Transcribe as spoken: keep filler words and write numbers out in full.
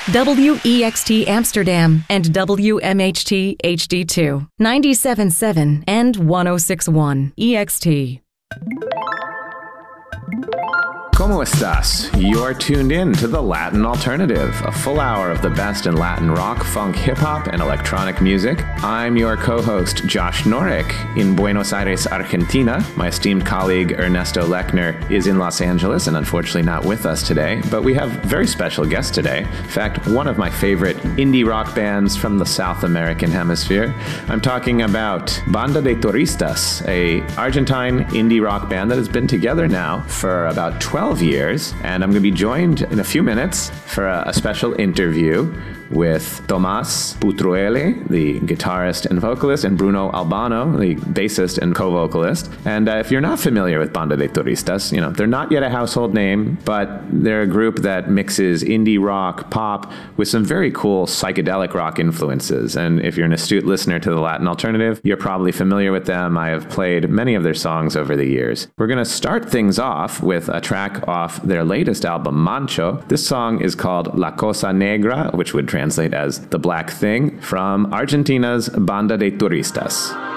W E X T Amsterdam and W M H T H D two, ninety-seven point seven and one oh six point one E X T. ¿Cómo estás? You're tuned in to The Latin Alternative, a full hour of the best in Latin rock, funk, hip-hop, and electronic music. I'm your co-host, Josh Norik, in Buenos Aires, Argentina. My esteemed colleague, Ernesto Lechner, is in Los Angeles and unfortunately not with us today, but we have very special guests today. In fact, one of my favorite indie rock bands from the South American hemisphere. I'm talking about Banda de Turistas, a Argentine indie rock band that has been together now for about twelve years, and I'm going to be joined in a few minutes for a, a special interview with Tomás Putruele, the guitarist and vocalist, and Bruno Albano, the bassist and co-vocalist. And uh, if you're not familiar with Banda de Turistas, you know, they're not yet a household name, but they're a group that mixes indie rock, pop, with some very cool psychedelic rock influences. And if you're an astute listener to the Latin Alternative, you're probably familiar with them. I have played many of their songs over the years. We're going to start things off with a track off their latest album, Mancho. This song is called La Cosa Negra, which would translate as The Black Thing, from Argentina's Banda de Turistas.